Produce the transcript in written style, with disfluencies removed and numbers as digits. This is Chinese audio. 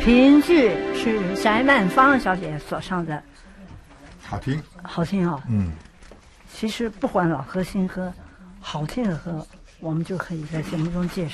评剧是翟曼芳小姐所唱的， 好听， 好听啊、 嗯。 其实不管老歌新歌，好听的歌，我们就可以在节目中介绍。